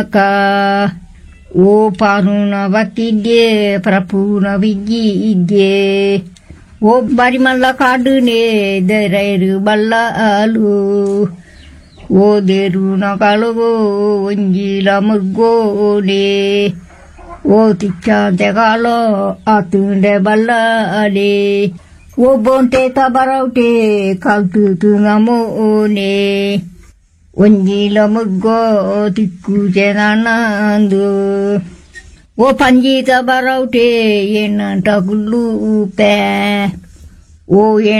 ಓ ಪಾರುಣ ಬಕ್ಕಿದ್ದೆ ಪ್ರಪೂರ್ಣ ವಿದ್ಯೆ ಓ ಬರಿಮಲ್ಲ ಕಾಡುನೆ ದೆರೈರು ಬಲ್ಲಾಲು ಓ ದೇರುಣ ಕಳುಗೋ ಒಂಜಿಲ ಮುಗ್ಗೋನೆ ಓ ತಿಚ್ಚಾಂತೆ ಕಾಲೋ ಆತುಂಡೆ ಬಲ್ಲಾಲೆ ಓ ಬೋಂಟೆ ತಬರೌಟೆ ಕಲ್ತು ನಮೋನೆ ಒಂಜಿಲ ಮುಗ್ಗೋ ತಿಕ್ಕುಜೆ ನನ್ನಂದು ಓ ಪಂಜೀತ ಬರೌಟೆ ಏನಂಟ ಗುಲ್ಲೂಪೆ ಓ